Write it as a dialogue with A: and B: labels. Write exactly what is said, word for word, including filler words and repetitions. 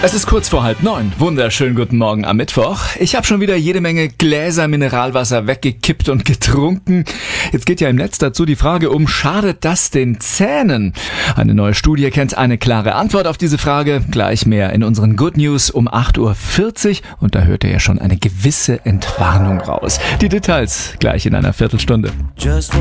A: Es ist kurz vor halb neun. Wunderschönen guten Morgen am Mittwoch. Ich habe schon wieder jede Menge Gläser Mineralwasser weggekippt und getrunken. Jetzt geht ja im Netz dazu die Frage um, schadet das den Zähnen? Eine neue Studie kennt eine klare Antwort auf diese Frage. Gleich mehr in unseren Good News um acht Uhr vierzig. Und da hört ihr ja schon eine gewisse Entwarnung raus. Die Details gleich in einer Viertelstunde.